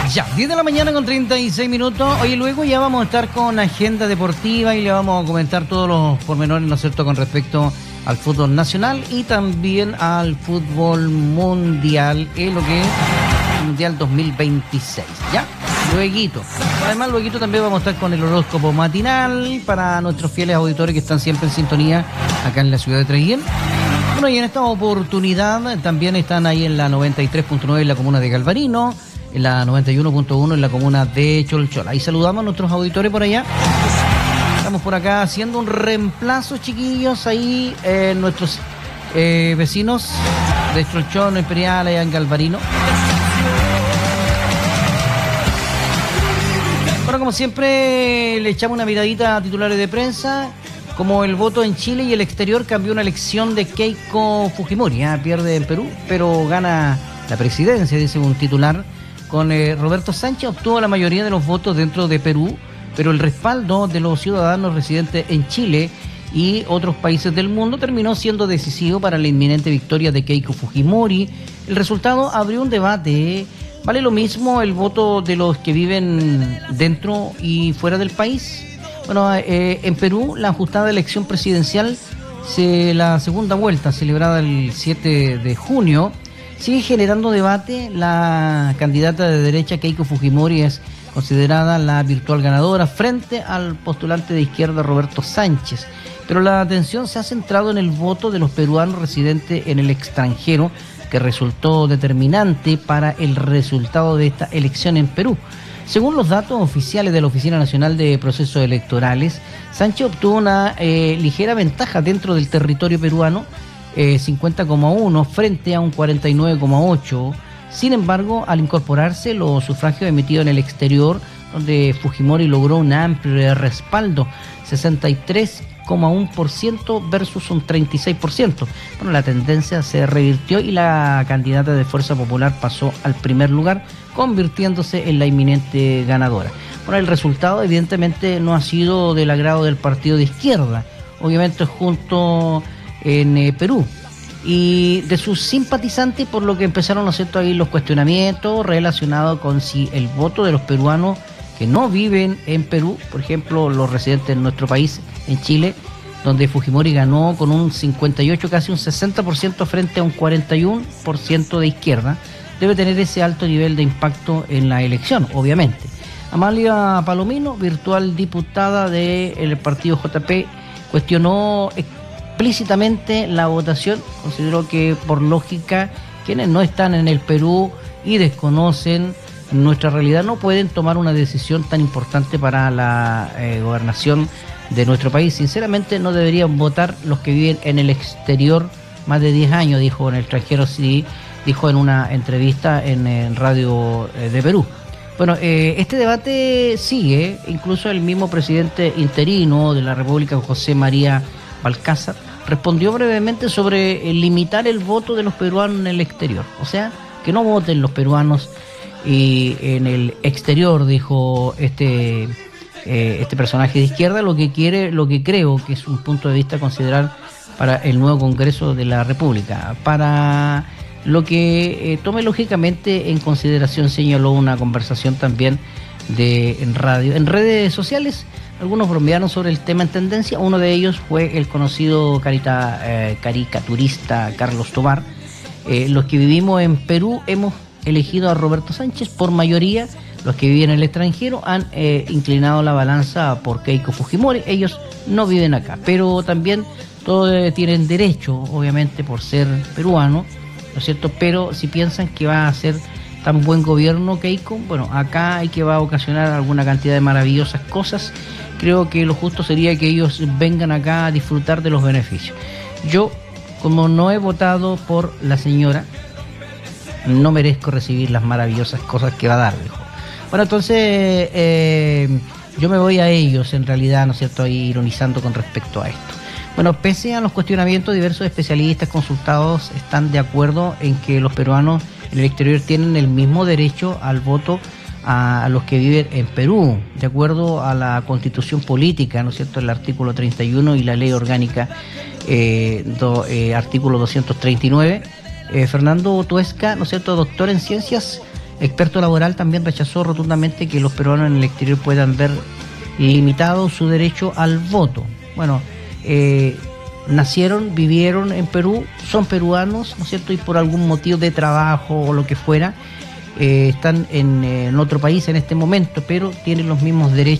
Ya, 10 de la mañana con 36 minutos. Oye, luego ya vamos a estar con agenda deportiva y le vamos a comentar todos los pormenores, ¿no es cierto?, con respecto al fútbol nacional y también al fútbol mundial, lo que es el Mundial 2026, ¿ya? Lueguito. Además, lueguito también vamos a estar con el horóscopo matinal para nuestros fieles auditores que están siempre en sintonía acá en la ciudad de Treguén. Bueno, y en esta oportunidad también están ahí en la 93.9 en la comuna de Galvarino, en la 91.1 en la comuna de Cholchol. Ahí saludamos a nuestros auditores por allá. Estamos por acá haciendo un reemplazo, chiquillos, ahí nuestros vecinos de Cholchol, Imperial, allá en Galvarino. Bueno, como siempre, le echamos una miradita a titulares de prensa. Como el voto en Chile y el exterior cambió una elección de Keiko Fujimori. Pierde en Perú, pero gana la presidencia, dice un titular. Con Roberto Sánchez obtuvo la mayoría de los votos dentro de Perú, pero el respaldo de los ciudadanos residentes en Chile y otros países del mundo terminó siendo decisivo para la inminente victoria de Keiko Fujimori. El resultado abrió un debate. ¿Vale lo mismo el voto de los que viven dentro y fuera del país? Bueno, en Perú la ajustada elección presidencial, la segunda vuelta celebrada el 7 de junio, sigue generando debate. La candidata de derecha Keiko Fujimori es considerada la virtual ganadora frente al postulante de izquierda Roberto Sánchez. Pero la atención se ha centrado en el voto de los peruanos residentes en el extranjero, que resultó determinante para el resultado de esta elección en Perú. Según los datos oficiales de la Oficina Nacional de Procesos Electorales, Sánchez obtuvo una ligera ventaja dentro del territorio peruano, 50,1 frente a un 49,8. Sin embargo, al incorporarse los sufragios emitidos en el exterior, donde Fujimori logró un amplio respaldo, 63,1% versus un 36%. Bueno, la tendencia se revirtió y la candidata de Fuerza Popular pasó al primer lugar, convirtiéndose en la inminente ganadora. Bueno, el resultado evidentemente no ha sido del agrado del partido de izquierda, obviamente junto en Perú, y de sus simpatizantes, por lo que empezaron, ¿no es cierto?, ahí los cuestionamientos relacionados con si el voto de los peruanos que no viven en Perú, por ejemplo, los residentes en nuestro país, en Chile, donde Fujimori ganó con un 58, casi un 60% frente a un 41% de izquierda, debe tener ese alto nivel de impacto en la elección, obviamente. Amalia Palomino, virtual diputada del partido JP, cuestionó explícitamente la votación. Consideró que, por lógica, quienes no están en el Perú y desconocen nuestra realidad no pueden tomar una decisión tan importante para la gobernación de nuestro país. Sinceramente, no deberían votar los que viven en el exterior más de 10 años, dijo en el extranjero, sí, dijo en una entrevista en Radio de Perú. Bueno, este debate sigue. Incluso el mismo presidente interino de la República, José María Balcázar, respondió brevemente sobre limitar el voto de los peruanos en el exterior. O sea, que no voten los peruanos y en el exterior, dijo este personaje de izquierda, lo que creo que es un punto de vista a considerar para el nuevo Congreso de la República. Para lo que tome lógicamente en consideración, señaló una conversación también en radio. En redes sociales, algunos bromearon sobre el tema en tendencia. Uno de ellos fue el conocido caricaturista Carlos Tobar. Los que vivimos en Perú hemos elegido a Roberto Sánchez. Por mayoría, los que viven en el extranjero han inclinado la balanza por Keiko Fujimori. Ellos no viven acá, pero también todos tienen derecho, obviamente, por ser peruano, ¿no es cierto? Pero si piensan que va a hacer tan buen gobierno Keiko, bueno, acá hay que va a ocasionar alguna cantidad de maravillosas cosas. Creo que lo justo sería que ellos vengan acá a disfrutar de los beneficios. Yo, como no he votado por la señora, no merezco recibir las maravillosas cosas que va a dar, dijo. Bueno, entonces yo me voy a ellos, en realidad, ¿no es cierto?, ahí ironizando con respecto a esto. Bueno, pese a los cuestionamientos, diversos especialistas consultados están de acuerdo en que los peruanos en el exterior tienen el mismo derecho al voto a los que viven en Perú, de acuerdo a la Constitución Política, ¿no es cierto?, el artículo 31 y la Ley Orgánica artículo 239. Fernando Tuesca, ¿no es cierto?, doctor en Ciencias experto laboral también rechazó rotundamente que los peruanos en el exterior puedan ver limitado su derecho al voto. Bueno, nacieron, vivieron en Perú, son peruanos, ¿no es cierto? Y por algún motivo de trabajo o lo que fuera, están en otro país en este momento, pero tienen los mismos derechos